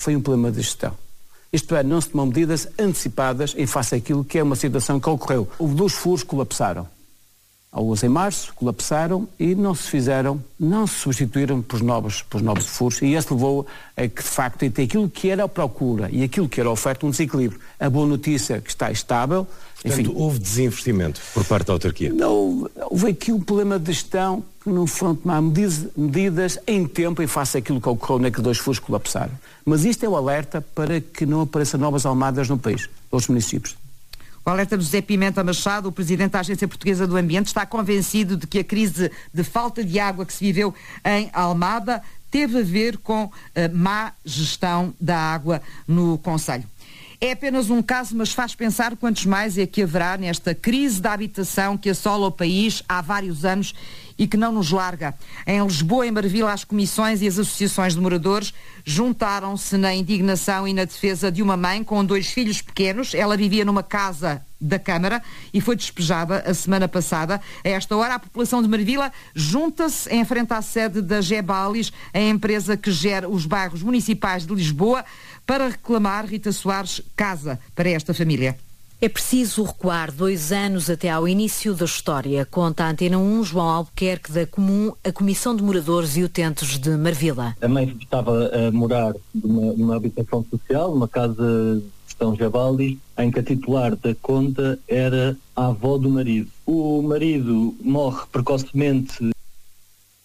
Foi um problema de gestão. Isto é, não se tomam medidas antecipadas em face àquilo que é uma situação que ocorreu. Houve 2 furos que colapsaram. Alguns em março colapsaram e não se substituíram por novos furos, e esse levou a que, de facto, entre aquilo que era a procura e aquilo que era a oferta, um desequilíbrio. A boa notícia é que está estável. Portanto, enfim, houve desinvestimento por parte da autarquia? Não, houve aqui um problema de gestão, que não foram tomar medidas em tempo em face àquilo que ocorreu naqueles 2 furos que colapsaram. Mas isto é o alerta para que não apareçam novas almadas no país, nos municípios. O alerta do José Pimenta Machado, o presidente da Agência Portuguesa do Ambiente, está convencido de que a crise de falta de água que se viveu em Almada teve a ver com a má gestão da água no concelho. É apenas um caso, mas faz pensar quantos mais é que haverá nesta crise da habitação que assola o país há vários anos e que não nos larga. Em Lisboa, em Marvila, as comissões e as associações de moradores juntaram-se na indignação e na defesa de uma mãe com 2 filhos pequenos. Ela vivia numa casa da Câmara e foi despejada a semana passada. A esta hora, a população de Marvila junta-se em frente à sede da Gebalis, a empresa que gera os bairros municipais de Lisboa, para reclamar, Rita Soares, casa para esta família. É preciso recuar 2 anos até ao início da história, conta a Antena 1 João Albuquerque da Comum, a Comissão de Moradores e Utentes de Marvila. A mãe estava a morar numa habitação social, numa casa de São Gebalis, em que a titular da conta era a avó do marido. O marido morre precocemente